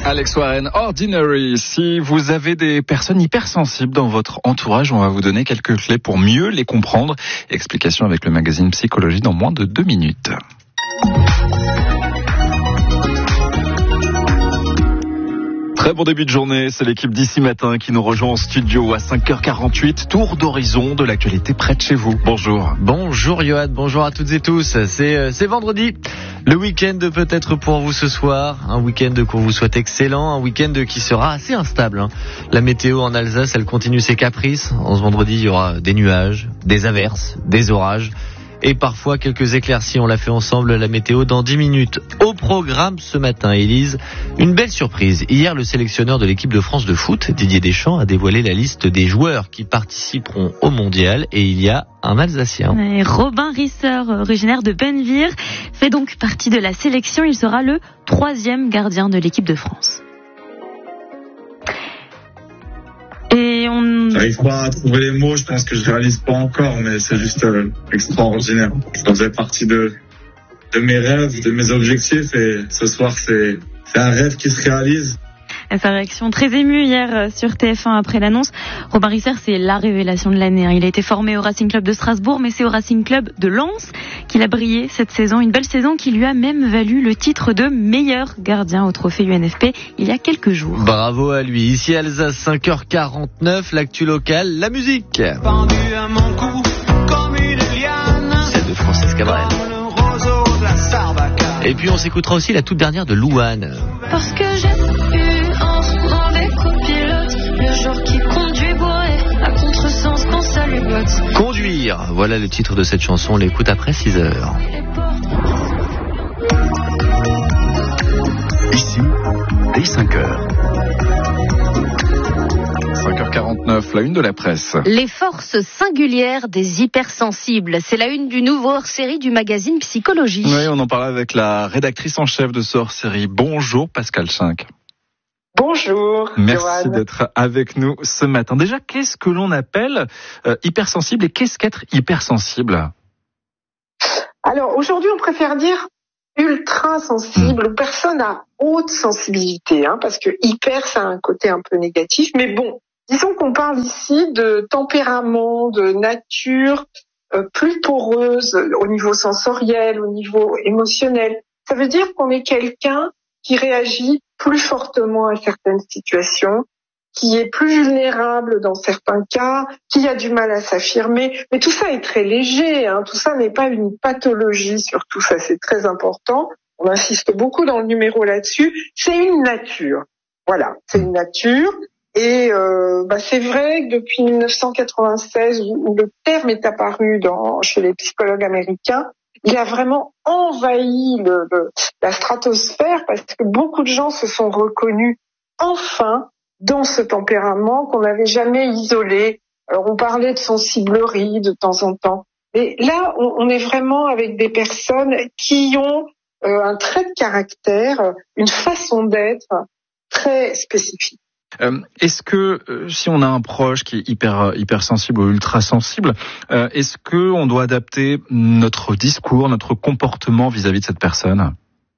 Alex Warren, Ordinary. Si vous avez des personnes hypersensibles dans votre entourage, on va vous donner quelques clés pour mieux les comprendre. Explication avec le magazine Psychologie dans moins de 2 minutes. Très bon début de journée, c'est l'équipe d'ici matin qui nous rejoint en studio à 5h48. Tour d'horizon de l'actualité près de chez vous. Bonjour. Bonjour Yoann, bonjour à toutes et tous. C'est vendredi. Le week-end peut-être pour vous ce soir. Un week-end qu'on vous souhaite excellent. Un week-end qui sera assez instable. La météo en Alsace, elle continue ses caprices. En ce vendredi, il y aura des nuages, des averses, des orages. Et parfois quelques éclaircies. On l'a fait ensemble, la météo dans 10 minutes. Au programme ce matin, Élise, une belle surprise. Hier, le sélectionneur de l'équipe de France de foot, Didier Deschamps, a dévoilé la liste des joueurs qui participeront au mondial. Et il y a un Alsacien. Et Robin Risser, originaire de Benneville, fait donc partie de la sélection. Il sera le 3e gardien de l'équipe de France. Et J'arrive pas à trouver les mots, je pense que je réalise pas encore, mais c'est juste extraordinaire. Ça faisait partie de mes rêves, de mes objectifs, et ce soir c'est un rêve qui se réalise. Et sa réaction très émue hier sur TF1 après l'annonce. Robin Risser, c'est la révélation de l'année. Il a été formé au Racing Club de Strasbourg, mais c'est au Racing Club de Lens qu'il a brillé cette saison. Une belle saison qui lui a même valu le titre de meilleur gardien au trophée UNFP il y a quelques jours. Bravo à lui. Ici Alsace, 5h49, l'actu locale, la musique. Pendu à mon cou comme une liane. Celle de Francis Cabrel. Et puis on s'écoutera aussi la toute dernière de Louane. Parce que j'ai eu un mauvais copilote, le genre qui conduit bourré à contresens quand ça lui botte. Conduire, voilà le titre de cette chanson, on l'écoute après 6h. Ici, dès 5h. 5h49, la une de la presse. Les forces singulières des hypersensibles. C'est la une du nouveau hors-série du magazine Psychologie. Oui, on en parlait avec la rédactrice en chef de ce hors-série. Bonjour Pascal Schinck. Bonjour. Merci Joanne. d'être avec nous ce matin. Déjà, qu'est-ce que l'on appelle hypersensible et qu'est-ce qu'être hypersensible ? Alors aujourd'hui, on préfère dire ultra sensible ou personne à haute sensibilité, parce que hyper, ça a un côté un peu négatif. Mais bon, disons qu'on parle ici de tempérament, de nature plus poreuse au niveau sensoriel, au niveau émotionnel. Ça veut dire qu'on est quelqu'un qui réagit plus fortement à certaines situations, qui est plus vulnérable dans certains cas, qui a du mal à s'affirmer. Mais tout ça est très léger, tout ça n'est pas une pathologie, surtout ça c'est très important. On insiste beaucoup dans le numéro là-dessus. C'est une nature. Voilà, c'est une nature. Et c'est vrai que depuis 1996, où le terme est apparu chez les psychologues américains, il a vraiment envahi la stratosphère parce que beaucoup de gens se sont reconnus enfin dans ce tempérament qu'on n'avait jamais isolé. Alors on parlait de sensiblerie de temps en temps. Mais là, on est vraiment avec des personnes qui ont un trait de caractère, une façon d'être très spécifique. Est-ce que si on a un proche qui est hyper sensible ou ultra sensible, est-ce que on doit adapter notre discours, notre comportement vis-à-vis de cette personne ?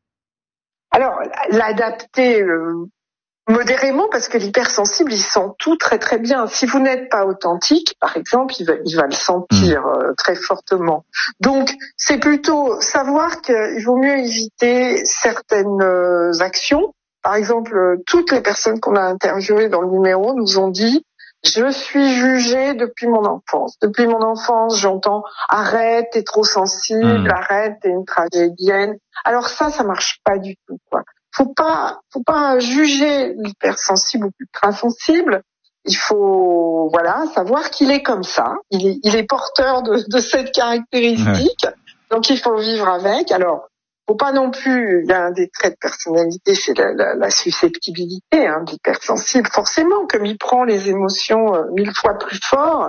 Alors l'adapter modérément, parce que l'hypersensible, il sent tout très très bien. Si vous n'êtes pas authentique, par exemple, il va le sentir très fortement. Donc, c'est plutôt savoir qu'il vaut mieux éviter certaines actions. Par exemple, toutes les personnes qu'on a interviewées dans le numéro nous ont dit « Je suis jugée depuis mon enfance. Depuis mon enfance, j'entends « Arrête, t'es trop sensible, arrête, t'es une tragédienne. » Alors ça marche pas du tout, quoi. Faut pas juger l'hypersensible ou l'ultrasensible. Il faut, savoir qu'il est comme ça. Il est porteur de cette caractéristique. Donc il faut vivre avec. Alors, faut pas non plus, il y a un des traits de personnalité, c'est la susceptibilité, de l'hypersensible. Forcément, comme il prend les émotions 1000 fois plus fort,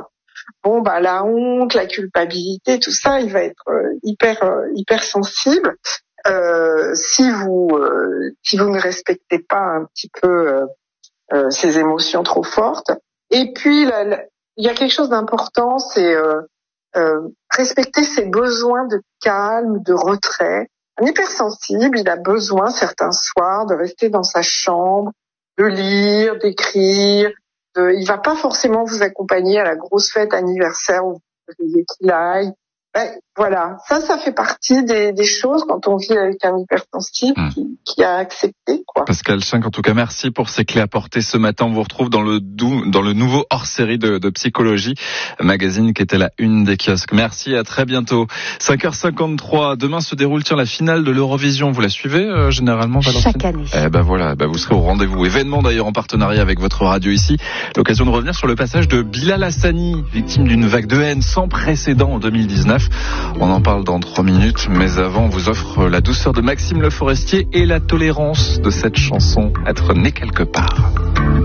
la honte, la culpabilité, tout ça, il va être hyper sensible. Si vous ne respectez pas un petit peu ces émotions trop fortes. Et puis il y a quelque chose d'important, c'est respecter ses besoins de calme, de retrait. Un hypersensible, il a besoin certains soirs de rester dans sa chambre, de lire, d'écrire. Il va pas forcément vous accompagner à la grosse fête anniversaire où vous voudriez qu'il aille. Voilà, ça fait partie des choses quand on vit avec un hypersensible qui a accepté, quoi. Pascal Schinck, en tout cas, merci pour ces clés apportées ce matin. On vous retrouve dans le nouveau hors-série de Psychologie, magazine qui était la une des kiosques. Merci, à très bientôt. 5h53, demain se déroule la finale de l'Eurovision. Vous la suivez généralement, Valentine ? Chaque année. Voilà, vous serez au rendez-vous. Événement d'ailleurs en partenariat avec votre radio ici. L'occasion de revenir sur le passage de Bilal Hassani, victime d'une vague de haine sans précédent en 2019. On en parle dans 3 minutes, mais avant, on vous offre la douceur de Maxime Le Forestier et la tolérance de cette chanson, Être né quelque part.